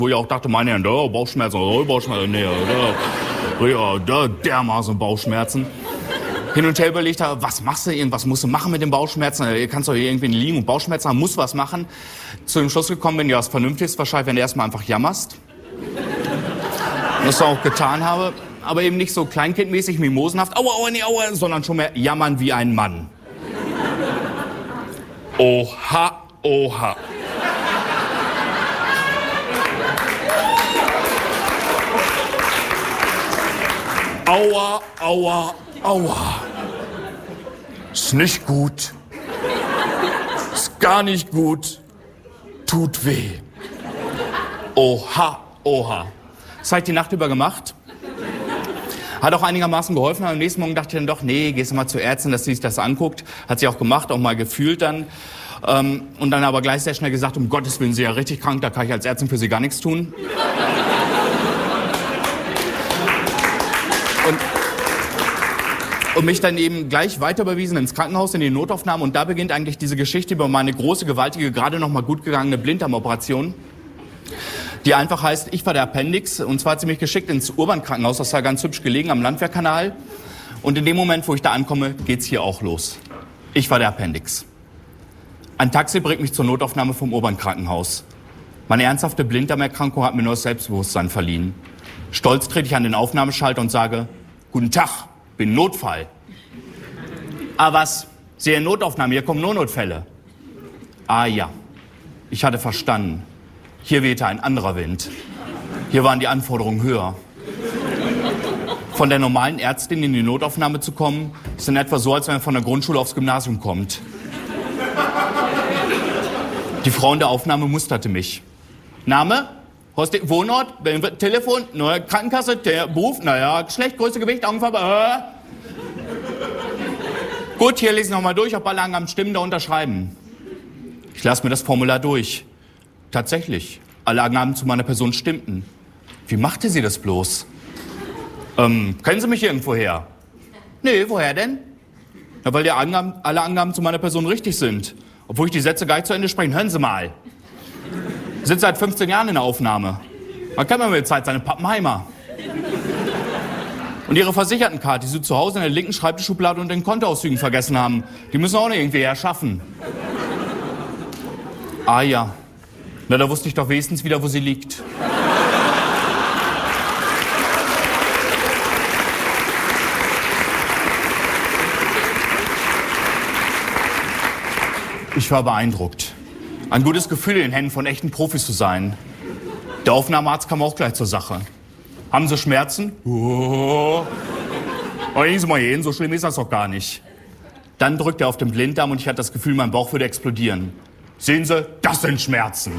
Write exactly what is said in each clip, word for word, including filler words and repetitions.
wo ich auch dachte, meine Herren, da Bauchschmerzen, oh, Bauchschmerzen, nee, da, ja, da dermaßen Bauchschmerzen. Hin und her überlegt habe, was machst du, irgendwas musst du machen mit den Bauchschmerzen, du kannst doch hier irgendwie liegen und Bauchschmerzen haben, musst was machen. Zu dem Schluss gekommen bin, ja, das Vernünftigste wahrscheinlich, wenn du erstmal einfach jammerst. Was ich auch getan habe, aber eben nicht so kleinkindmäßig, mimosenhaft, aua, aua, nee, aua, sondern schon mehr jammern wie ein Mann. Oha, oha. Aua, aua, aua. Ist nicht gut. Ist gar nicht gut. Tut weh. Oha, oha. Das habe ich die Nacht über gemacht. Hat auch einigermaßen geholfen. Am nächsten Morgen dachte ich dann doch, nee, gehst du mal zur Ärztin, dass sie sich das anguckt. Hat sie auch gemacht, auch mal gefühlt dann. Ähm, und dann aber gleich sehr schnell gesagt, um Gottes Willen, Sie sind ja richtig krank, da kann ich als Ärztin für Sie gar nichts tun. Und, und mich dann eben gleich weiter überwiesen ins Krankenhaus, in die Notaufnahme. Und da beginnt eigentlich diese Geschichte über meine große, gewaltige, gerade noch mal gut gegangene Blinddarmoperation. Die einfach heißt, ich war der Appendix, und zwar hat sie mich geschickt ins Urban-Krankenhaus, das war ganz hübsch gelegen am Landwehrkanal. Und in dem Moment, wo ich da ankomme, geht's hier auch los. Ich war der Appendix. Ein Taxi bringt mich zur Notaufnahme vom Urban-Krankenhaus. Meine ernsthafte Blinddarmerkrankung hat mir nur das Selbstbewusstsein verliehen. Stolz trete ich an den Aufnahmeschalter und sage, guten Tag, bin Notfall. Ah was, Sie in Notaufnahme, hier kommen nur Notfälle. Ah ja, ich hatte verstanden. Hier wehte ein anderer Wind. Hier waren die Anforderungen höher. Von der normalen Ärztin in die Notaufnahme zu kommen, ist in etwa so, als wenn man von der Grundschule aufs Gymnasium kommt. Die Frau in der Aufnahme musterte mich. Name? Hosti- Wohnort? Telefon? Neue Krankenkasse? Der Beruf? Naja, Geschlecht, Größe, Gewicht, Augenfarbe? Äh. Gut, hier lese ich nochmal durch, ob alle Angaben stimmen, da unterschreiben. Ich lasse mir das Formular durch. Tatsächlich, alle Angaben zu meiner Person stimmten. Wie machte sie das bloß? Ähm, kennen Sie mich irgendwo her? Nee, woher denn? Na, weil die Angaben, alle Angaben zu meiner Person richtig sind. Obwohl ich die Sätze gar nicht zu Ende spreche. Hören Sie mal. Ich sitze seit fünfzehn Jahren in der Aufnahme. Man kennt mir mit der Zeit seine Pappenheimer. Und Ihre Versichertenkarte, die Sie zu Hause in der linken Schreibtischschublade und den Kontoauszügen vergessen haben, die müssen auch noch irgendwie herschaffen. Ah ja. Na, da wusste ich doch wenigstens wieder, wo sie liegt. Ich war beeindruckt. Ein gutes Gefühl, in den Händen von echten Profis zu sein. Der Aufnahmearzt kam auch gleich zur Sache. Haben Sie Schmerzen? Oh. Aber gehen Sie mal hin, so schlimm ist das doch gar nicht. Dann drückte er auf den Blinddarm und ich hatte das Gefühl, mein Bauch würde explodieren. Sehen Sie, das sind Schmerzen.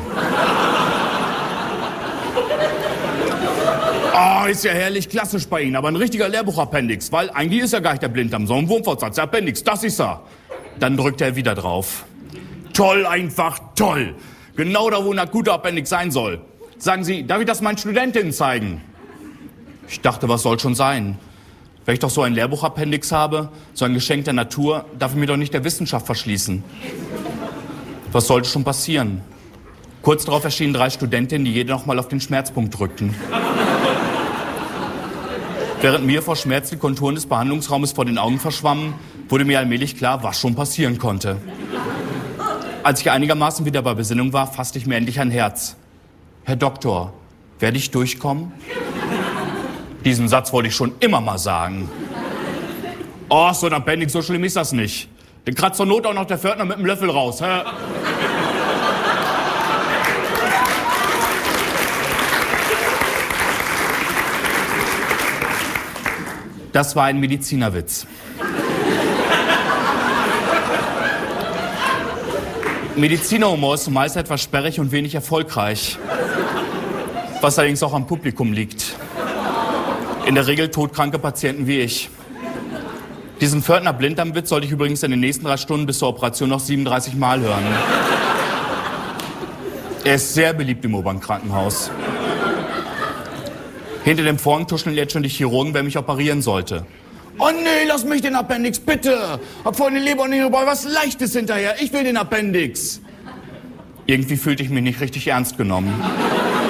Oh, ist ja herrlich klassisch bei Ihnen, aber ein richtiger Lehrbuchappendix, weil eigentlich ist ja gar nicht der Blinddarm, sondern ein Wurmfortsatz. Der Appendix, das ist er. Dann drückt er wieder drauf. Toll, einfach toll. Genau da, wo ein akuter Appendix sein soll. Sagen Sie, darf ich das meinen Studentinnen zeigen? Ich dachte, was soll schon sein? Wenn ich doch so ein Lehrbuchappendix habe, so ein Geschenk der Natur, darf ich mir doch nicht der Wissenschaft verschließen. Was sollte schon passieren? Kurz darauf erschienen drei Studentinnen, die jede noch mal auf den Schmerzpunkt drückten. Während mir vor Schmerz die Konturen des Behandlungsraumes vor den Augen verschwammen, wurde mir allmählich klar, was schon passieren konnte. Als ich einigermaßen wieder bei Besinnung war, fasste ich mir endlich ein Herz. Herr Doktor, werde ich durchkommen? Diesen Satz wollte ich schon immer mal sagen. Oh, so ein Appendix, so schlimm ist das nicht. Den kratzt zur Not auch noch der Pförtner mit dem Löffel raus. Hä? Das war ein Medizinerwitz. Medizinerhumor ist zumeist etwas sperrig und wenig erfolgreich. Was allerdings auch am Publikum liegt. In der Regel todkranke Patienten wie ich. Diesen Pförtner Blinddarmwitz sollte ich übrigens in den nächsten drei Stunden bis zur Operation noch siebenunddreißig Mal hören. Er ist sehr beliebt im Urban-Krankenhaus. Hinter dem Vorhang tuscheln jetzt schon die Chirurgen, wer mich operieren sollte. Oh nee, lass mich den Appendix, bitte! Hab vorhin die Leber und Niere, was Leichtes hinterher. Ich will den Appendix. Irgendwie fühlte ich mich nicht richtig ernst genommen.